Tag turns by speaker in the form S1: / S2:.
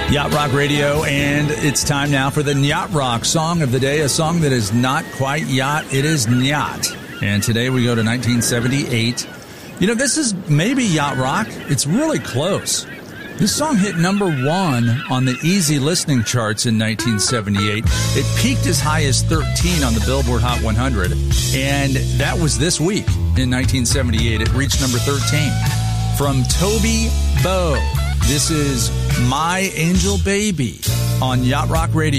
S1: Yacht Rock Radio, and it's time now for the Yacht Rock Song of the Day, a song that is not quite yacht, it is Nyat. And today we go to 1978. You know, this is maybe Yacht Rock. It's really close. This song hit #1 on the easy listening charts in 1978. It peaked as high as 13 on the Billboard Hot 100, and that was this week in 1978. It reached number 13. From Toby Bow, this is My Angel Baby on Yacht Rock Radio.